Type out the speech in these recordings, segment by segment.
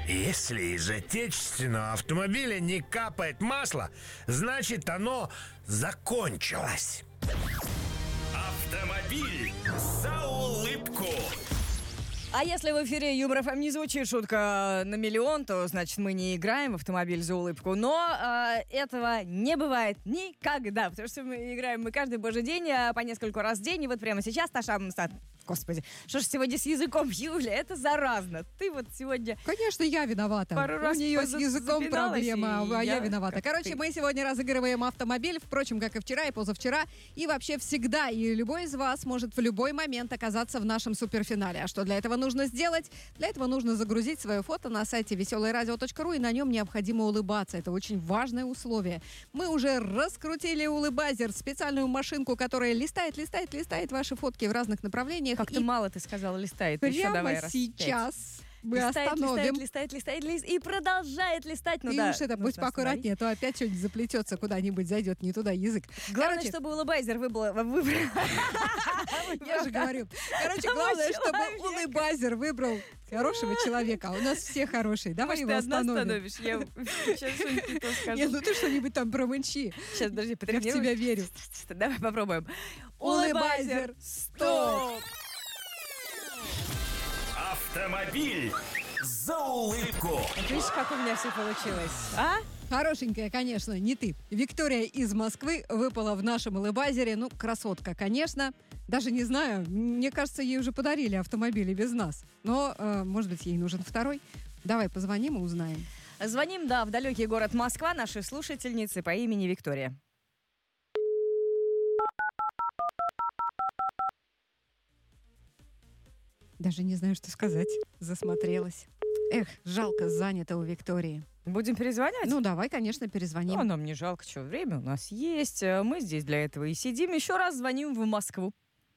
Если из отечественного автомобиля не капает масло, значит оно закончилось. Автомобиль за улыбку. А если в эфире Юмор ФМ не звучит шутка на миллион, то значит мы не играем в автомобиль за улыбку. Но этого не бывает никогда, потому что мы играем каждый божий день по нескольку раз в день. И вот прямо сейчас Господи, что ж сегодня с языком, Юля? Это заразно. Ты вот сегодня... Конечно, я виновата. Пару раз у нее с языком проблема, а я виновата. Короче, ты. мы сегодня разыгрываем автомобиль, впрочем, как и вчера, и позавчера, и вообще всегда. И любой из вас может в любой момент оказаться в нашем суперфинале. А что для этого нужно сделать? Для этого нужно загрузить свое фото на сайте веселорадио.ру, и на нем необходимо улыбаться. Это очень важное условие. Мы уже раскрутили улыбайзер, специальную машинку, которая листает ваши фотки в разных направлениях. Как-то мало ты сказала, листает. Еще Прямо давай раз сейчас мы листает, остановим. листает и продолжает листать. Ну И да. уж это будь поаккуратнее, а то опять что-нибудь заплетется куда-нибудь, зайдет не туда язык. Главное, чтобы улыбайзер выбрал. Я же говорю. Короче, главное, чтобы улыбайзер выбрал хорошего человека. А у нас все хорошие. Давай его остановим. Я сейчас что-нибудь не то скажу. Нет, ну ты что-нибудь там промычи. Сейчас, подожди, Я в потренируем. тебя верю. Давай попробуем. Улыбайзер, стоп! Автомобиль за улыбку. Видишь, как у меня все получилось, а? Хорошенькая, конечно, не ты. Виктория из Москвы выпала в нашем улыбайзере. Ну, красотка, конечно. Даже не знаю, мне кажется, ей уже подарили автомобиль и без нас. Но, может быть, ей нужен второй. Давай позвоним и узнаем. Звоним, да, в далекий город Москва нашей слушательницы по имени Виктория. Даже не знаю, что сказать. Засмотрелась. Эх, жалко, занято у Виктории. Будем перезванивать? Ну, давай, конечно, перезвоним. Ну, нам не жалко, что время у нас есть. Мы здесь для этого и сидим. Еще раз звоним в Москву.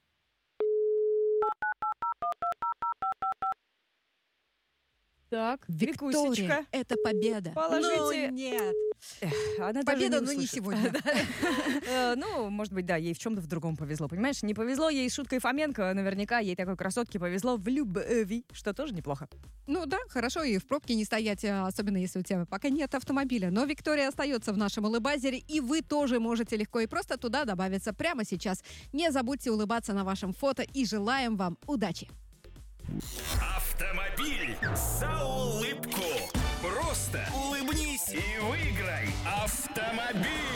Так, Виктория, Викусечка. это победа. Положите. Ну, нет. Она Победа, даже но не услышит. сегодня. Ну, может быть, да, ей в чем-то в другом повезло, понимаешь? Не повезло ей с шуткой Фоменко, наверняка ей такой красотке повезло в любви, что тоже неплохо. Ну да, хорошо, и в пробке не стоять, особенно если у тебя пока нет автомобиля. Но Виктория остается в нашем улыбайзере, и вы тоже можете легко и просто туда добавиться прямо сейчас. Не забудьте улыбаться на вашем фото, и желаем вам удачи. Автомобиль за улыбку. Просто улыбнись и выиграй автомобиль.